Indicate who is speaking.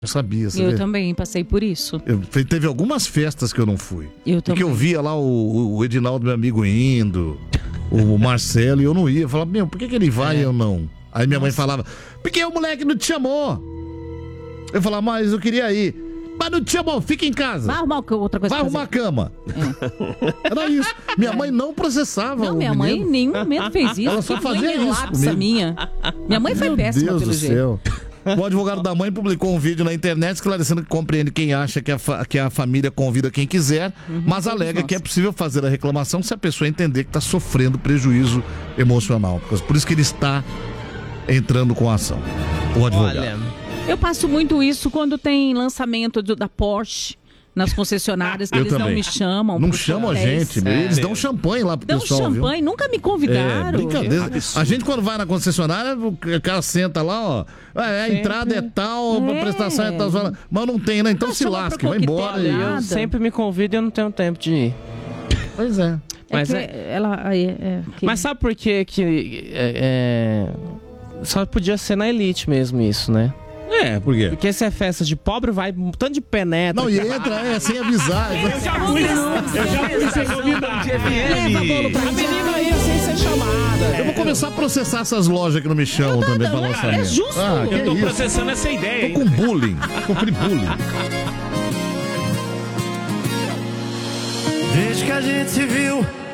Speaker 1: Eu sabia.
Speaker 2: Eu também passei por isso.
Speaker 1: Teve algumas festas que eu não fui.
Speaker 2: Eu também.
Speaker 1: Porque eu via lá o Edinaldo, meu amigo, indo, o Marcelo, e eu não ia. Eu falava, por que ele vai e eu não? Aí minha mãe falava, porque o moleque não te chamou. Eu falava, mas eu queria ir. Mas não te chamou, fica em casa.
Speaker 2: Vai arrumar outra coisa.
Speaker 1: Vai arrumar a cama. Era isso. Minha mãe não processava.
Speaker 2: Não, minha mãe em nenhum momento fez isso.
Speaker 1: Ela só fazia isso comigo.
Speaker 2: Minha mãe foi péssima,
Speaker 1: Deus
Speaker 2: pelo
Speaker 1: do
Speaker 2: jeito.
Speaker 1: céu. O advogado da mãe publicou um vídeo na internet esclarecendo que compreende quem acha que a família convida quem quiser, mas alega que é possível fazer a reclamação se a pessoa entender que está sofrendo prejuízo emocional. Por isso que ele está entrando com a ação. O advogado.
Speaker 3: Olha,
Speaker 2: eu passo muito isso quando tem lançamento da Porsche nas concessionárias, que eles
Speaker 1: também.
Speaker 2: Não me chamam.
Speaker 1: Não chamam a gente, eles dão champanhe lá pro pessoal.
Speaker 2: Dão champanhe, nunca me convidaram.
Speaker 1: Brincadeira. A gente quando vai na concessionária, o cara senta lá, ó, a entrada é tal, a prestação é tal, mas não tem, né? Então se lasca, vai embora.
Speaker 3: Eu sempre me convido e eu não tenho tempo de ir.
Speaker 1: Pois é.
Speaker 3: Mas sabe por quê que só podia ser na elite mesmo isso, né?
Speaker 1: Por quê?
Speaker 3: Porque se é festa de pobre, vai um tanto de penetra.
Speaker 1: Não, e entra, sem avisar.
Speaker 4: Eu já fui ser convidado.
Speaker 3: Leva bolo pra a menina aí sem ser chamada.
Speaker 1: Eu vou começar a processar essas lojas que não me chamam também pra lançamento.
Speaker 2: É justo.
Speaker 4: Eu tô processando essa ideia.
Speaker 1: Tô com bullying. Sofri bullying.
Speaker 5: Desde que a gente se viu,